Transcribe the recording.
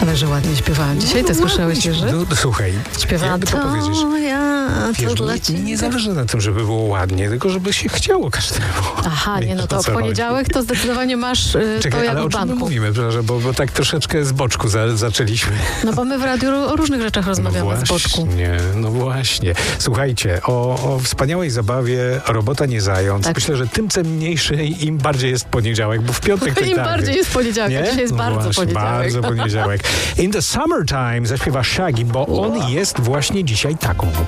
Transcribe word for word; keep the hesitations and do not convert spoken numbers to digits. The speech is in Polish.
Ale że ładnie śpiewałam dzisiaj, ty No, słyszałeś, ładnie. że? No, słuchaj, Śpiewałam jakby to powiedzieć. ja, Wiesz, to dla nie, ciebie. nie zależy na tym, żeby było ładnie, tylko żeby się chciało każdemu. Aha, nie, no to O w co poniedziałek to zdecydowanie masz y, Czekaj, to jak ale w o czym my banku. mówimy, przepraszam, bo, bo tak troszeczkę z boczku za, zaczęliśmy. No bo my w radiu o różnych rzeczach rozmawiamy no z boczku. właśnie, no właśnie. Słuchajcie, o, o wspaniałej zabawie Robota nie zając. Tak. Myślę, że tym cenniejszy im bardziej jest poniedziałek, bo w piątek to i Im tak, bardziej jest poniedziałek, a nie? dzisiaj jest No bardzo właśnie, poniedziałek. Bardzo poniedziałek. In the Summertime zaśpiewa Shaggy, bo on jest właśnie dzisiaj taką